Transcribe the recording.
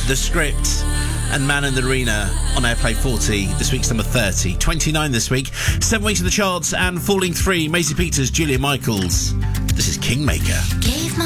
The Script and Man in the Arena on Airplay 40. This week's number 30. 29 this week. 7 weeks in the charts and falling 3. Maisie Peters, Julia Michaels. This is Kingmaker.